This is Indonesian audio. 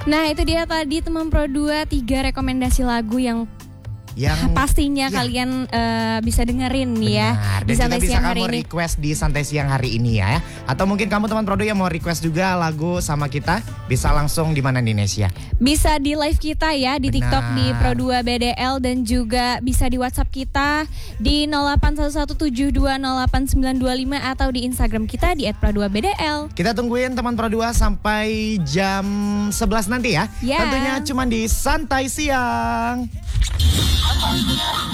Nah itu dia tadi teman Pro 2 3 rekomendasi lagu yang pastinya kalian bisa dengerin nih ya. Dan di juga bisa siang kamu hari request di Santai Siang hari ini ya. Atau mungkin kamu teman Prodo yang mau request juga lagu sama kita, bisa langsung di mana di Indonesia? Bisa di live kita ya di TikTok di Pro 2 BDL, dan juga bisa di WhatsApp kita di 0811720895 atau di Instagram kita di @pro2bdl. Kita tungguin teman Pro 2 sampai jam 11 nanti ya. Yeah. Tentunya cuma di Santai Siang.